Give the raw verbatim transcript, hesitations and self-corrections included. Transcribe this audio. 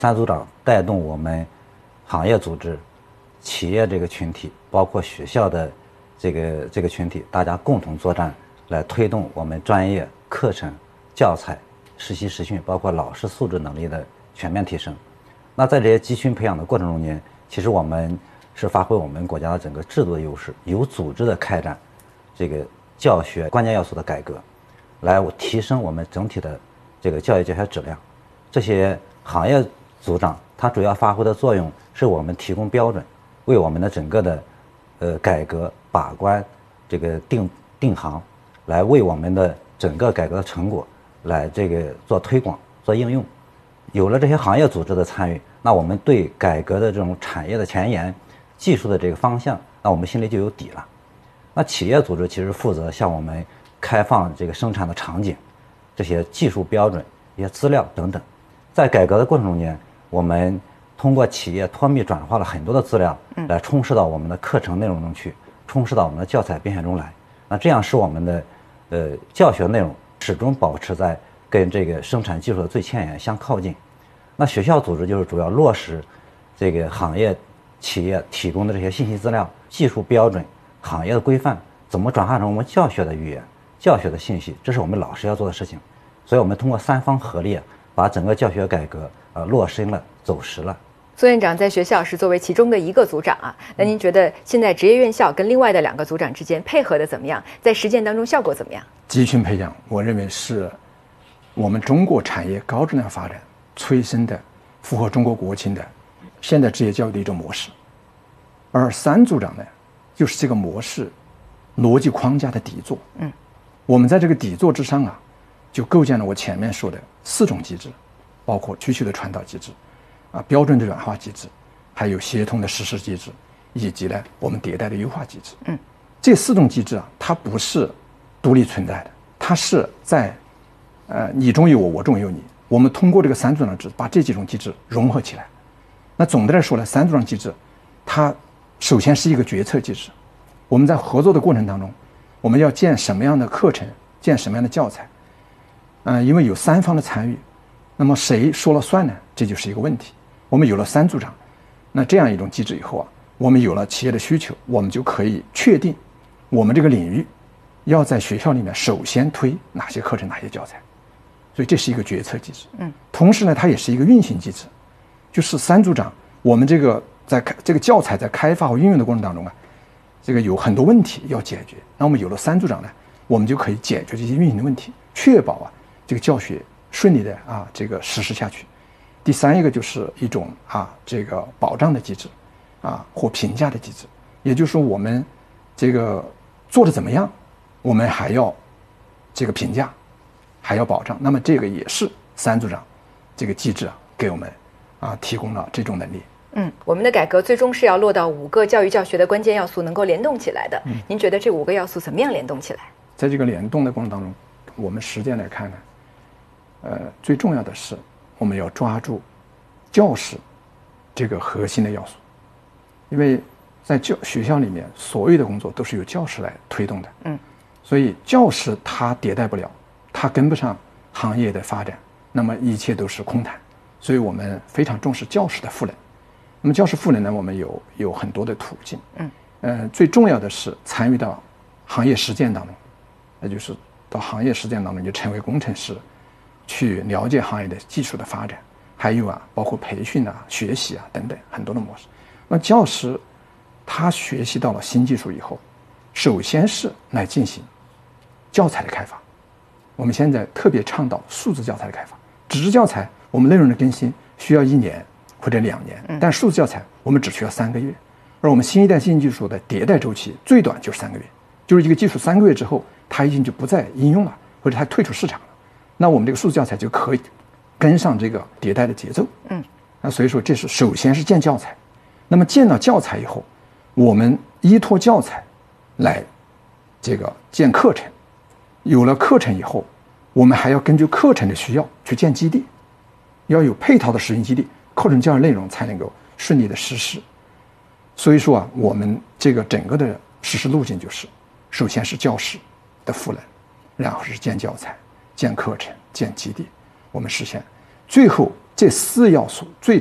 三组长带动我们行业组织、企业这个群体，包括学校的这个这个群体，大家共同作战，来推动我们专业课程、教材、实习实训，包括老师素质能力的全面提升。那在这些集群培养的过程中间，其实我们是发挥我们国家的整个制度的优势，有组织的开展这个教学关键要素的改革，来提升我们整体的这个教育教学质量。这些行业组长他主要发挥的作用是我们提供标准，为我们的整个的呃改革把关这个定定行，来为我们的整个改革的成果来这个做推广做应用。有了这些行业组织的参与，那我们对改革的这种产业的前沿、技术的这个方向，那我们心里就有底了。那企业组织其实负责向我们开放这个生产的场景、这些技术标准、一些资料等等。在改革的过程中间，我们通过企业脱密转化了很多的资料，来充实到我们的课程内容中去，充实到我们的教材编选中来。那这样使我们的呃教学内容始终保持在跟这个生产技术的最前沿相靠近。那学校组织就是主要落实这个行业企业提供的这些信息资料、技术标准、行业的规范，怎么转化成我们教学的语言、教学的信息，这是我们老师要做的事情。所以我们通过三方合力，把整个教学改革呃落实了、走实了。 苏院长在学校是作为其中的一个组长啊，那您觉得现在职业院校跟另外的两个组长之间配合的怎么样？在实践当中效果怎么样？ 集群培养，我认为是我们中国产业高质量发展催生的、符合中国国情的现代职业教育的一种模式。而三组长呢，就是这个模式逻辑框架的底座。嗯，我们在这个底座之上啊，就构建了我前面说的四种机制，包括需求的传导机制。啊，标准的软化机制，还有协同的实施机制，以及呢我们迭代的优化机制。嗯，这四种机制啊，它不是独立存在的，它是在呃你中有我，我中有你。我们通过这个三组长制，把这几种机制融合起来。那总的来说呢，三组长机制，它首先是一个决策机制。我们在合作的过程当中，我们要建什么样的课程，建什么样的教材，嗯、呃，因为有三方的参与，那么谁说了算呢？这就是一个问题。我们有了三组长，那这样一种机制以后啊，我们有了企业的需求，我们就可以确定我们这个领域要在学校里面首先推哪些课程、哪些教材。所以这是一个决策机制。嗯，同时呢，它也是一个运行机制，就是三组长，我们这个在开这个教材在开发和运用的过程当中啊，这个有很多问题要解决。那我们有了三组长呢，我们就可以解决这些运行的问题，确保啊这个教学顺利的啊这个实施下去。第三一个就是一种啊这个保障的机制，啊或评价的机制，也就是说我们这个做的怎么样，我们还要这个评价，还要保障。那么这个也是三组长这个机制啊给我们啊提供了这种能力。 嗯，我们的改革最终是要落到五个教育教学的关键要素能够联动起来的。嗯，您觉得这五个要素怎么样联动起来？ 在这个联动的过程当中，我们实践来看呢，呃，最重要的是我们要抓住教师这个核心的要素，因为在教学校里面，所有的工作都是由教师来推动的。嗯，所以教师他迭代不了，他跟不上行业的发展，那么一切都是空谈。所以我们非常重视教师的赋能。那么教师赋能呢，我们有有很多的途径。嗯，呃，最重要的是参与到行业实践当中，那就是到行业实践当中就成为工程师，去了解行业的技术的发展，还有啊，包括培训啊、学习啊等等很多的模式。那教师他学习到了新技术以后，首先是来进行教材的开发。我们现在特别倡导数字教材的开发，纸质教材我们内容的更新需要一年或者两年，但数字教材我们只需要三个月，而我们新一代新技术的迭代周期最短就是三个月，就是一个技术三个月之后它已经就不再应用了，或者它退出市场了，那我们这个数字教材就可以跟上这个迭代的节奏。嗯，那所以说这是首先是建教材，那么建了教材以后，我们依托教材来这个建课程，有了课程以后，我们还要根据课程的需要去建基地，要有配套的实行基地，课程教育内容才能够顺利的实施。所以说啊，我们这个整个的实施路径就是，首先是教师的赋能，然后是建教材、建课程、建基地，我们实现，最后这四要素最